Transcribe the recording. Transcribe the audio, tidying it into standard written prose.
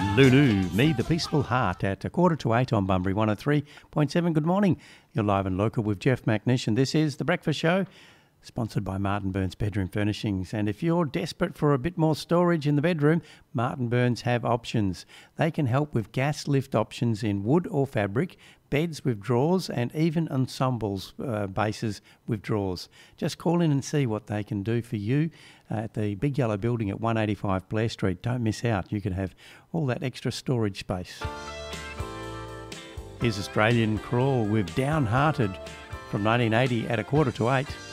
Lulu, Me the Peaceful Heart at 7:45 on Bunbury 103.7. Good morning. You're live and local with Jeff McNish, and this is The Breakfast Show, sponsored by Martin Burns Bedroom Furnishings. And if you're desperate for a bit more storage in the bedroom, Martin Burns have options. They can help with gas lift options in wood or fabric, beds with drawers, and even ensembles, bases with drawers. Just call in and see what they can do for you at the Big Yellow Building at 185 Blair Street. Don't miss out. You can have all that extra storage space. Here's Australian Crawl with Downhearted from 1980 at 7:45.